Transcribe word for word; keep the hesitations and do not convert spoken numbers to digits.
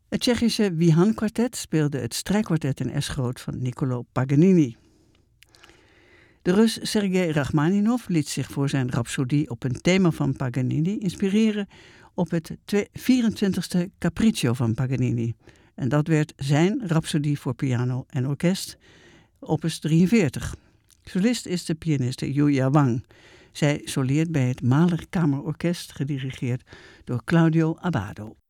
Het Tsjechische Wihan-kwartet speelde het strijkkwartet in S-groot van Niccolò Paganini. De Rus Sergei Rachmaninov liet zich voor zijn Rhapsodie op een thema van Paganini inspireren op het vierentwintigste Capriccio van Paganini. En dat werd zijn Rhapsodie voor piano en orkest, opus drieënveertig. Solist is de pianiste Yuya Wang. Zij soleert bij het Mahler Kamerorkest, gedirigeerd door Claudio Abbado.